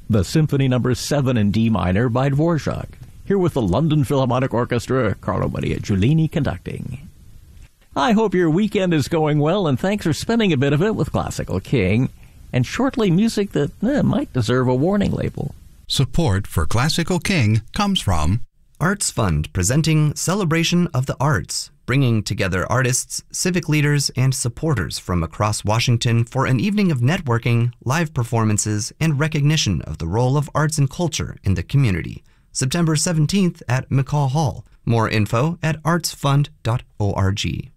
the Symphony No. 7 in D minor by Dvorak, here with the London Philharmonic Orchestra, Carlo Maria Giulini conducting. I hope your weekend is going well, and thanks for spending a bit of it with Classical King, and shortly music that might deserve a warning label. Support for Classical King comes from Arts Fund, presenting Celebration of the Arts, bringing together artists, civic leaders, and supporters from across Washington for an evening of networking, live performances, and recognition of the role of arts and culture in the community. September 17th at McCaw Hall. More info at artsfund.org.